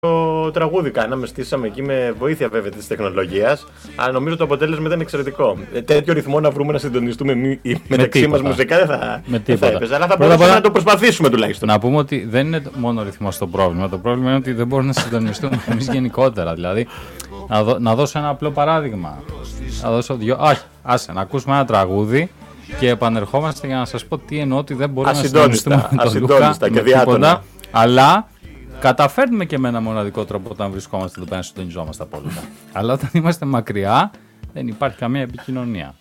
τραγούδι κάναμε, στήσαμε εκεί με βοήθεια βέβαια της τεχνολογίας. Αλλά νομίζω το αποτέλεσμα ήταν εξαιρετικό. Τέτοιο ρυθμό να βρούμε να συντονιστούμε μεταξύ μας μουσικά δεν θα έπαιζε. Αλλά θα μπορούσαμε να το προσπαθήσουμε τουλάχιστον. Να πούμε ότι δεν είναι μόνο ο ρυθμός το πρόβλημα. Το πρόβλημα είναι ότι δεν μπορούμε να συντονιστούμε εμείς γενικότερα. Δηλαδή, να δώσω ένα απλό παράδειγμα. Να ακούσουμε ένα τραγούδι και επανερχόμαστε για να σας πω τι εννοώ ότι δεν μπορούμε να συντονιστούμε με τον Λούκα, με τίποτα, αλλά καταφέρνουμε και με ένα μοναδικό τρόπο όταν βρισκόμαστε εδώ πέρα να συντονιζόμαστε απόλυτα. Αλλά όταν είμαστε μακριά δεν υπάρχει καμία επικοινωνία.